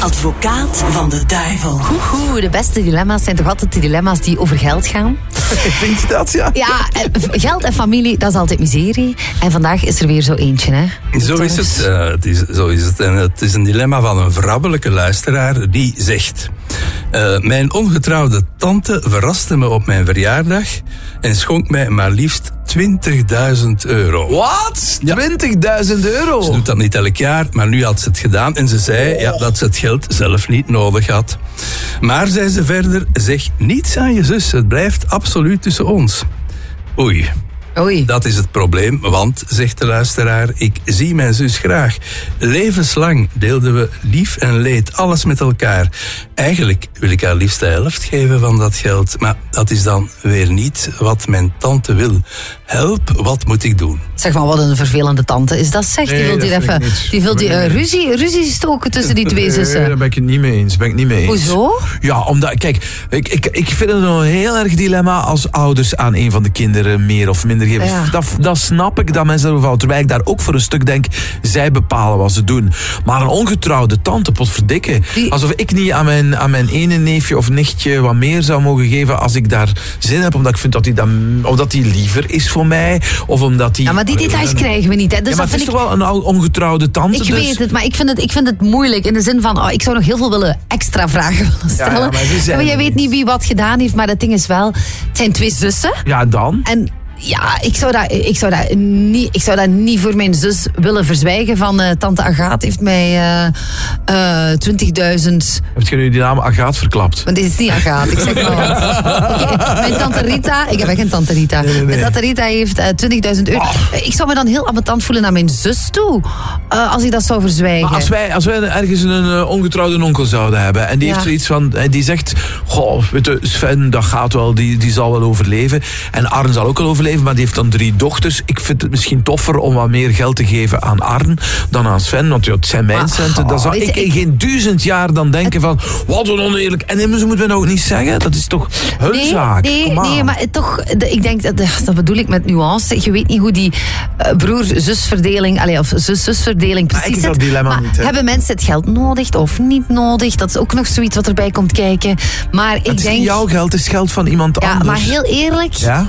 Advocaat van de duivel. De beste dilemma's zijn toch altijd de dilemma's die over geld gaan? Vind je dat, ja? Ja, geld en familie, dat is altijd miserie. En vandaag is er weer zo eentje, hè? Zo is het. Zo is het. En het is een dilemma van een vrouwelijke luisteraar die zegt... mijn ongetrouwde tante verraste me op mijn verjaardag en schonk mij maar liefst €20.000. Wat? Ja. €20.000? Ze doet dat niet elk jaar, maar nu had ze het gedaan en ze zei dat ze het geld zelf niet nodig had. Maar, zei ze verder, zeg niets aan je zus, het blijft absoluut tussen ons. Oei. Dat is het probleem, want, zegt de luisteraar, ik zie mijn zus graag. Levenslang deelden we lief en leed, alles met elkaar. Eigenlijk wil ik haar liefst de helft geven van dat geld, maar dat is dan weer niet wat mijn tante wil. Help, wat moet ik doen? Zeg maar, wat een vervelende tante is dat, zeg. Nee, die wil ruzie stoken tussen die twee zussen. Nee, daar ben ik het niet mee eens. Hoezo? Ja, omdat, kijk, ik vind het een heel erg dilemma als ouders aan een van de kinderen meer of minder geven. Ja. Dat snap ik, dat mensen erover houden. Terwijl ik daar ook voor een stuk denk, zij bepalen wat ze doen. Maar een ongetrouwde tante, potverdikke. Alsof ik niet aan mijn ene neefje of nichtje wat meer zou mogen geven als ik daar zin heb, omdat ik vind dat die liever is voor mij, of omdat die... Ja, maar die details krijgen we niet, hè. Dus ja, maar dat het is toch wel een ongetrouwde tante? Ik weet het, maar ik vind het moeilijk. In de zin van, ik zou nog heel veel extra vragen willen stellen. Maar jij weet niet wie wat gedaan heeft, maar het ding is wel, het zijn twee zussen. Ja, dan? En ja, ik zou dat niet voor mijn zus willen verzwijgen van tante Agaat heeft mij 20.000... Heb je nu die naam Agaat verklapt? Want dit is niet Agaat, ik zeg maar wat. Okay, mijn tante Rita, ik heb echt een tante Rita. Nee. Mijn tante Rita heeft €20.000. Ik zou me dan heel ambetant voelen naar mijn zus toe, als ik dat zou verzwijgen. Maar als wij ergens een ongetrouwde onkel zouden hebben en die heeft zoiets van, die zegt, goh, weet je, Sven, dat gaat wel, die zal wel overleven. En Arn zal ook wel overleven, maar die heeft dan 3 dochters. Ik vind het misschien toffer om wat meer geld te geven aan Arn dan aan Sven, want het zijn mijn centen. Dan zou ik in geen 1000 jaar dan denken van, wat een oneerlijk. En ze moeten we nou ook niet zeggen, dat is toch hun zaak. Nee, maar toch, ik denk, dat bedoel ik met nuance. Je weet niet hoe die broer-zusverdeling, of zus-zusverdeling precies zit. Maar niet, hebben mensen het geld nodig of niet nodig? Dat is ook nog zoiets wat erbij komt kijken. Maar het is niet jouw geld, het is geld van iemand anders. Ja, maar heel eerlijk... Ja?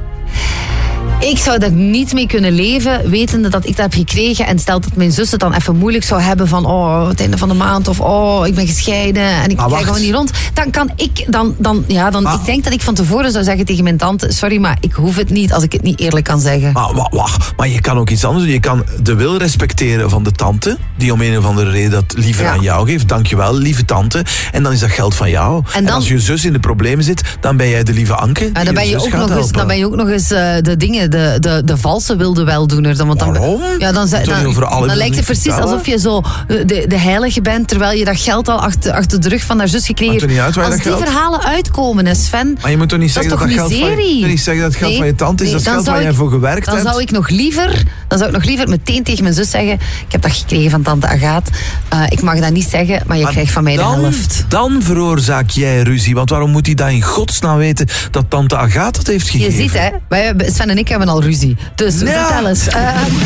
Ik zou daar niet mee kunnen leven, wetende dat ik dat heb gekregen. En stel dat mijn zus het dan even moeilijk zou hebben van het einde van de maand, of ik ben gescheiden en ik krijg gewoon niet rond. Dan kan ik, ik denk dat ik van tevoren zou zeggen tegen mijn tante, sorry, maar ik hoef het niet als ik het niet eerlijk kan zeggen. Maar je kan ook iets anders doen. Je kan de wil respecteren van de tante, die om een of andere reden dat liever aan jou geeft. Dankjewel, lieve tante. En dan is dat geld van jou. En als je zus in de problemen zit, dan ben jij de lieve Anke. En dan ben je ook nog eens de dingen, de valse wilde weldoener. Waarom? Ja, dan lijkt het precies alsof je zo de heilige bent, terwijl je dat geld al achter de rug van haar zus gekregen heeft. Als die verhalen uitkomen, hè, Sven. Maar je moet toch niet zeggen dat geld van je tante is, dat is geld waar jij voor gewerkt hebt. Dan zou ik nog liever meteen tegen mijn zus zeggen, ik heb dat gekregen van tante Agaat. Ik mag dat niet zeggen, maar je krijgt van mij de helft. Dan veroorzaak jij ruzie, want waarom moet hij dat in godsnaam weten dat tante Agaat dat heeft gegeven? Je ziet, hè, Sven en ik hebben al ruzie. Dus vertel eens.